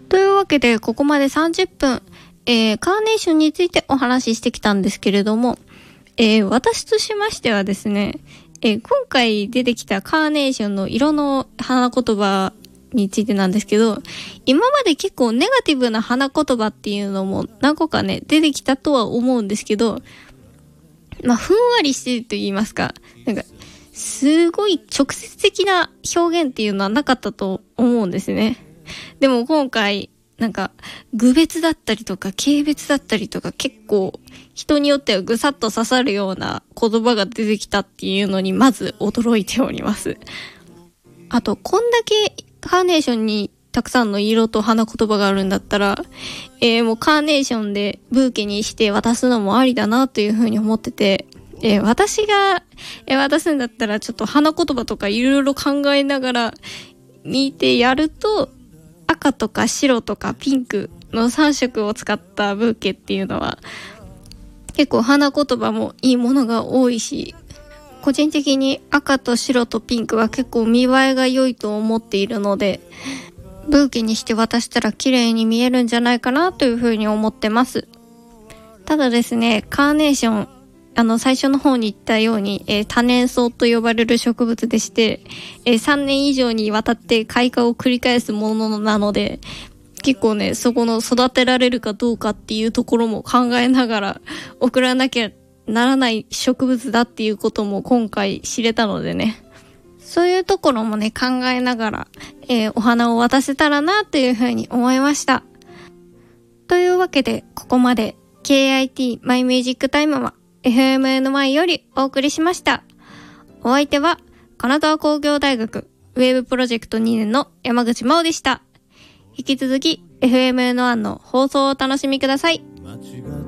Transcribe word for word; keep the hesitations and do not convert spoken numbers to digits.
というわけでここまでさんじゅっぷん、えー、カーネーションについてお話ししてきたんですけれども、えー、私としましてはですね、えー、今回出てきたカーネーションの色の花言葉についてなんですけど、今まで結構ネガティブな花言葉っていうのも何個かね出てきたとは思うんですけど、まあふんわりしてると言いますか、なんかすごい直接的な表現っていうのはなかったと思うんですね。でも今回なんか具別だったりとか軽別だったりとか、結構人によってはぐさっと刺さるような言葉が出てきたっていうのにまず驚いております。あとこんだけカーネーションにたくさんの色と花言葉があるんだったら、えー、もうカーネーションでブーケにして渡すのもありだなというふうに思ってて、えー、私が、えー、渡すんだったらちょっと花言葉とかいろいろ考えながら見てやると、赤とか白とかピンクのさん色を使ったブーケっていうのは結構花言葉もいいものが多いし、個人的に赤と白とピンクは結構見栄えが良いと思っているので、ブーケにして渡したら綺麗に見えるんじゃないかなというふうに思ってます。ただですね、カーネーション、あの最初の方に言ったように、えー、多年草と呼ばれる植物でして、えー、さんねん以上にわたって開花を繰り返すものなので、結構ね、そこの育てられるかどうかっていうところも考えながら送らなきゃならない植物だっていうことも今回知れたのでね、そういうところもね考えながら、えー、お花を渡せたらなというふうに思いました。というわけでここまで ケーアイティー マイミュージックタイムは エフエムエヌワイ よりお送りしました。お相手は金沢工業大学ウェーブプロジェクトにねんの山口真央でした。引き続き エフエムエヌワン の放送をお楽しみください。